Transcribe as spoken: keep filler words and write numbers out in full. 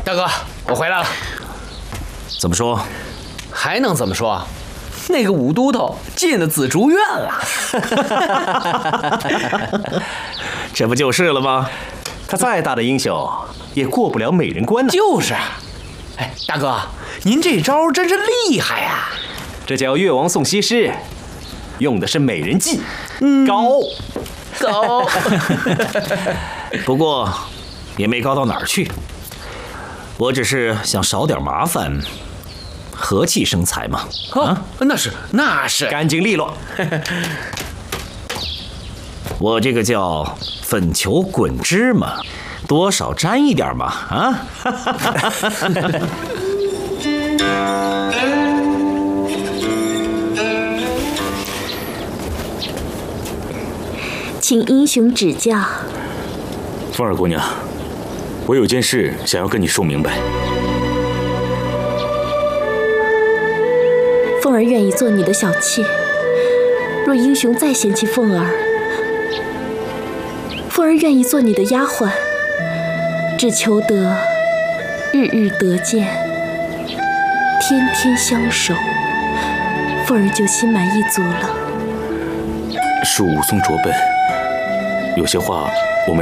大哥，我回来了。 怎么说？ 还能怎么说？那个武都头进了紫竹院了。 这不就是了吗？他再大的英雄，也过不了美人关呢。 就是。哎，大哥，您这招真是厉害呀！ 这叫越王送西施，用的是美人计， 嗯、 高高。 不过也没高到哪儿去。我只是想少点麻烦，和气生财嘛。 啊，那是那是， 干净利落。我这个叫粉球滚芝麻，多少沾一点嘛啊！ 请英雄指教。 凤儿姑娘，我有件事想要跟你说明白。 凤儿愿意做你的小妾，若英雄再嫌弃凤儿，凤儿愿意做你的丫鬟，只求得日日得见，天天相守，凤儿就心满意足了。 恕武松拙笨，有些话我没